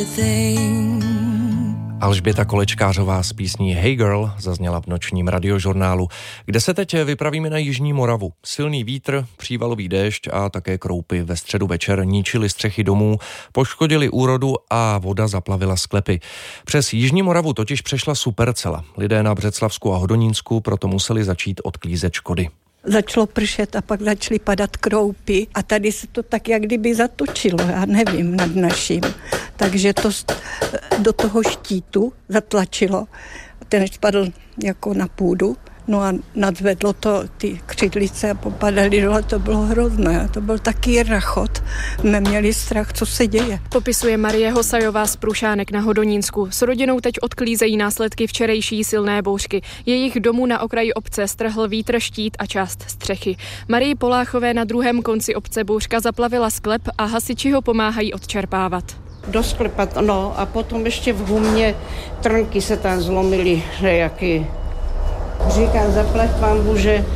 Alžběta Kolečkářová s písní Hey Girl zazněla v nočním radiožurnálu, kde se teď vypravíme na jižní Moravu. Silný vítr, přívalový déšť a také kroupy ve středu večer ničily střechy domů, poškodili úrodu a voda zaplavila sklepy. Přes jižní Moravu totiž přešla supercela. Lidé na Břeclavsku a Hodonínsku proto museli začít odklízet škody. Začalo pršet a pak začaly padat kroupy a tady se to tak jak kdyby zatočilo, já nevím, nad naším. Takže to do toho štítu zatlačilo. Ten spadl jako na půdu, no a nadzvedlo to ty křidlice a popadaly dole, to bylo hrozné. To byl taky rachot, jsme měli strach, co se děje. Popisuje Marie Hosajová z Prušánek na Hodonínsku. S rodinou teď odklízejí následky včerejší silné bouřky. Jejich domů na okraji obce strhl vítr, štít a část střechy. Marii Poláchové na druhém konci obce bouřka zaplavila sklep a hasiči ho pomáhají odčerpávat. Do sklepa, no a potom ještě v Humě trnky se tam zlomily, že jaký. Říkám, zaplať pánbu,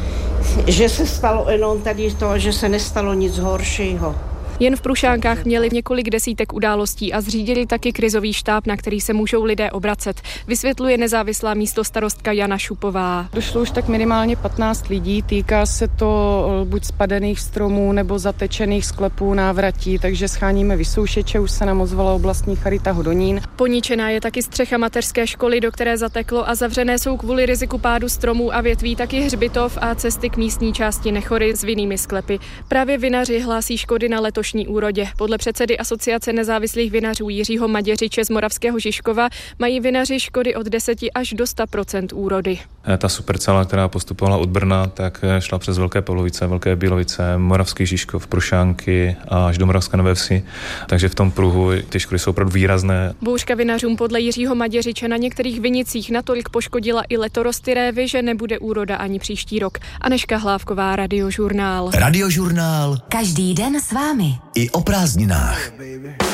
že se stalo jenom tady to, že se nestalo nic horšího. Jen v Prušánkách měli několik desítek událostí a zřídili taky krizový štáb, na který se můžou lidé obracet. Vysvětluje nezávislá místostarostka Jana Šupová. Došlo už tak minimálně 15 lidí, týká se to buď spadených stromů nebo zatečených sklepů, návratí, takže scháníme vysoušeče, už se nám ozvala oblastní charita Hodonín. Poničená je taky střecha mateřské školy, do které zateklo a zavřené jsou kvůli riziku pádu stromů a větví taky hřbitov a cesty k místní části Nechory s vinnými sklepy. Právě vinaři hlásí škody na letošní úrodě. Podle předsedy Asociace nezávislých vinařů Jiřího Maděřiče z Moravského Žižkova mají vinaři škody od 10 až do 100% úrody. Ta supercela, která postupovala od Brna, tak šla přes Velké Polovice, Velké Bílovice, Moravský Žižkov, Prušánky a až do Moravské Nové Vsi. Takže v tom pruhu ty škody jsou opravdu výrazné. Bouřka vinařům podle Jiřího Maděřiče na některých vinicích natolik poškodila i letorosty révy, že nebude úroda ani příští rok. Anežka Hlávková, Radiožurnál. Radiožurnál. Každý den s vámi. I o prázdninách.